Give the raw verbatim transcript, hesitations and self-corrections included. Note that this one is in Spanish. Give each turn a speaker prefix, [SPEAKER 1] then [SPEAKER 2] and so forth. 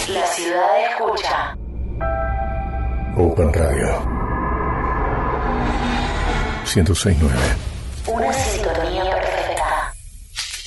[SPEAKER 1] La ciudad escucha.
[SPEAKER 2] Open Radio ciento seis punto nueve.
[SPEAKER 1] Una